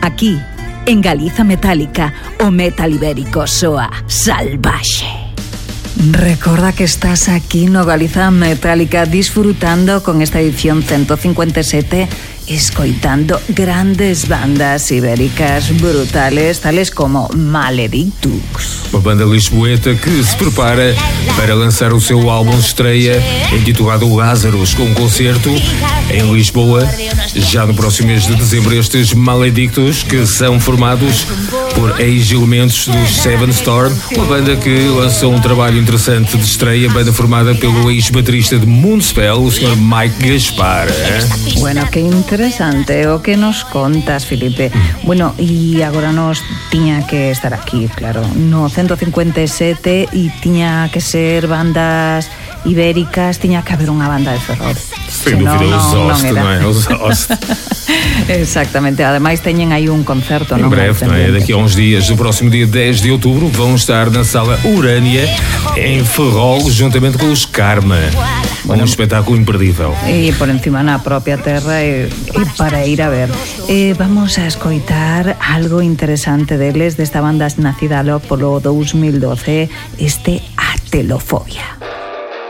Aquí, en Galiza Metálica, o metal ibérico soa salvaxe. Recorda que estás aquí no Galiza Metálica disfrutando con esta edición 157, escoitando grandes bandas ibéricas brutales, tales como Maledictus. Uma banda lisboeta que se prepara para lançar o seu álbum de estreia intitulado Lazarus, com um concerto em Lisboa já no próximo mês de dezembro. Estes Maledictus, que são formados por ex-elementos dos Seven Storm, uma banda que lançou um trabalho interessante de estreia, banda formada pelo ex-baterista de Moonspell, o Sr. Mike Gaspar. Bueno, que interesante o que nos contas, Filipe. Bueno, e agora nos tiña que estar aquí, claro, no 157, e tiña que ser bandas ibéricas, tiña que haber unha banda de Ferrol. Sem dúvida, os Host, non é? Os Host. Exactamente, ademais teñen aí un concerto, em non? breve, não é? Daqui a uns dias, no próximo dia 10 de outubro, vão estar na Sala Urânia, em Ferrol, juntamente com os Karma. Um espetáculo imperdível. E por encima na propia terra e para ir a ver. Vamos a escoitar algo interesante deles, desta banda nacida lo polo 2012, este Atelofobia.